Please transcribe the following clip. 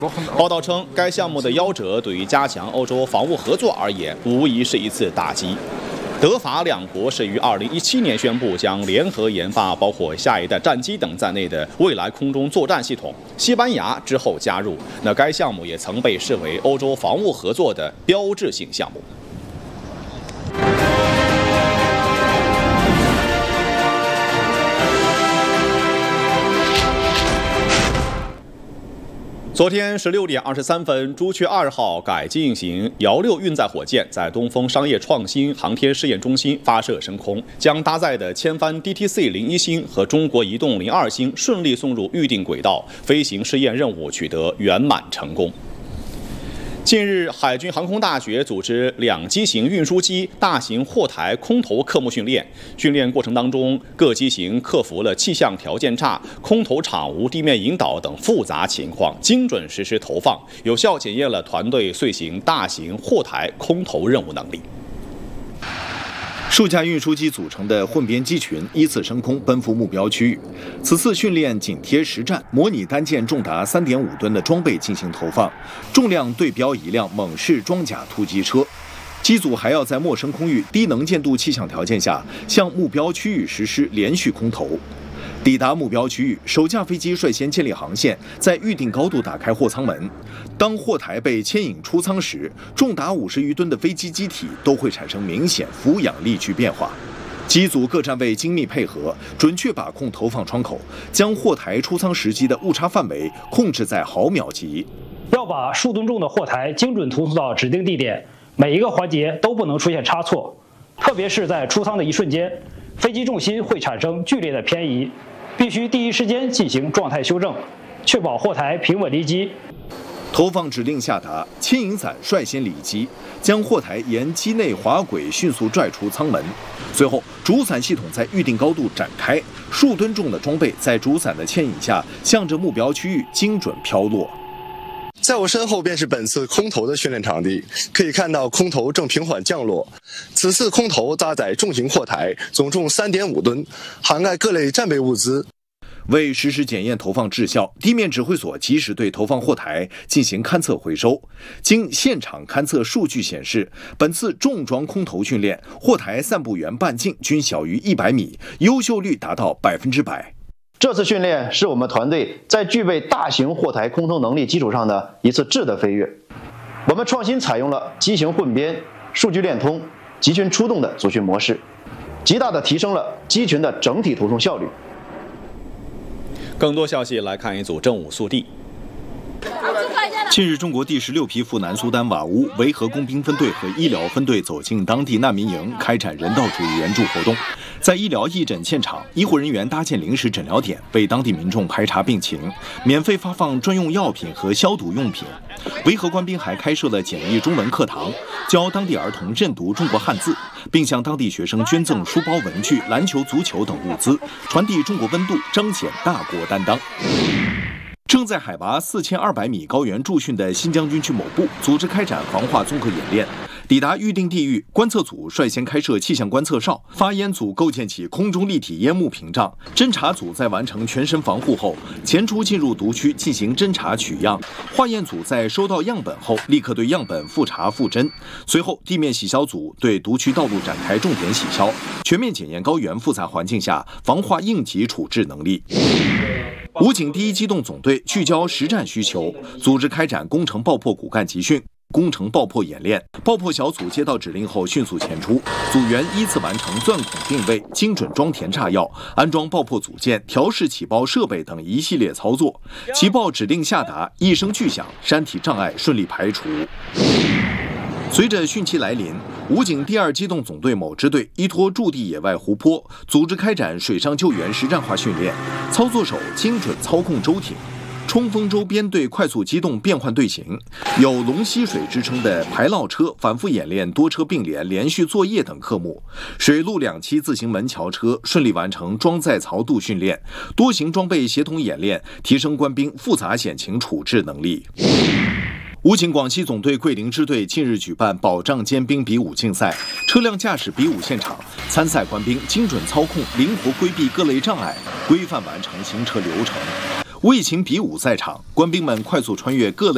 报道称，该项目的夭折对于加强欧洲防务合作而言，无疑是一次打击。德法两国是于2017年宣布将联合研发包括下一代战机等在内的未来空中作战系统。西班牙之后加入，那该项目也曾被视为欧洲防务合作的标志性项目。昨天16点23分，朱雀2号改进型遥6运载火箭在东风商业创新航天试验中心发射升空，将搭载的千帆 DTC-01 星和中国移动02星顺利送入预定轨道，飞行试验任务取得圆满成功。近日，海军航空大学组织两机型运输机大型货台空投科目训练。训练过程当中，各机型克服了气象条件差、空投场无地面引导等复杂情况，精准实施投放，有效检验了团队遂行大型货台空投任务能力。 数架运输机组成的混编机群依次升空奔赴目标区域。此次训练紧贴实战，模拟单件重达3.5吨的装备进行投放，重量对标一辆猛式装甲突击车。机组还要在陌生空域、低能见度气象条件下，向目标区域实施连续空投。抵达目标区域，首架飞机率先建立航线，在预定高度打开货舱门。当货台被牵引出舱时，重达50余吨的飞机机体都会产生明显俯仰力矩变化。机组各站位精密配合，准确把控投放窗口，将货台出舱时机的误差范围控制在毫秒级。 要把数吨重的货台精准突送到指定地点，每一个环节都不能出现差错，特别是在出舱的一瞬间，飞机重心会产生剧烈的偏移。必须第一时间进行状态修正，确保货台平稳离机。 投放指令下达，牵引伞率先离机，将货台沿机内滑轨迅速拽出舱门。随后，主伞系统在预定高度展开，数吨重的装备在主伞的牵引下，向着目标区域精准飘落。 在我身后便是本次空投的训练场地，可以看到空投正平缓降落。此次空投搭载重型货台，总重3.5吨，涵盖各类战备物资。 为实时检验投放质效，地面指挥所及时对投放货台进行勘测回收。经现场勘测数据显示，本次重装空投训练，货台散布圆半径均小于100米，优秀率达到100%。 这次训练是我们团队在具备大型货台空投能力基础上的一次质的飞跃。我们创新采用了机型混编、数据链通、集群出动的组训模式，极大地提升了机群的整体投送效率。 更多消息来看一组正午速递。 近日，中国第16批赴南苏丹瓦乌维和工兵分队和医疗分队走进当地难民营，开展人道主义援助活动。在医疗义诊现场，医护人员搭建临时诊疗点，为当地民众排查病情，免费发放专用药品和消毒用品。维和官兵还开设了简易中文课堂，教当地儿童认读中国汉字，并向当地学生捐赠书包、文具、篮球、足球等物资，传递中国温度，彰显大国担当。正在海拔4200米高原驻训的新疆军区某部组织开展防化综合演练。抵达预定地域，观测组率先开设气象观测哨，发烟组构建起空中立体烟幕屏障，侦察组在完成全身防护后，前出进入毒区进行侦察取样，化验组在收到样本后立刻对样本复查复侦，随后地面洗消组对毒区道路展开重点洗消，全面检验高原复杂环境下防化应急处置能力。武警第1机动总队聚焦实战需求，组织开展工程爆破骨干集训、工程爆破演练。爆破小组接到指令后迅速前出，组员依次完成钻孔定位、精准装填炸药、安装爆破组件、调试起爆设备等一系列操作。起爆指令下达，一声巨响，山体障碍顺利排除。随着汛期来临，武警第2机动总队某支队依托驻地野外湖泊，组织开展水上救援实战化训练。操作手精准操控舟艇，冲锋舟编队快速机动变换队形，有龙吸水之称的排涝车反复演练多车并联、连续作业等科目。水陆2栖自行门桥车顺利完成装载槽渡训练，多型装备协同演练，提升官兵复杂险情处置能力。武警广西总队桂林支队近日举办保障尖兵比武竞赛，车辆驾驶比武现场，参赛官兵精准操控、灵活规避各类障碍，规范完成行车流程。为擒比武赛场，官兵们快速穿越各类